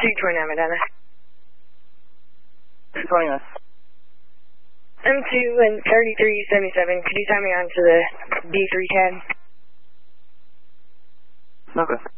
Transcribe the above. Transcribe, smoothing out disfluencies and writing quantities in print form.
229 Medina. 229. M2 and 3377, could you tie me on to the D310? Okay.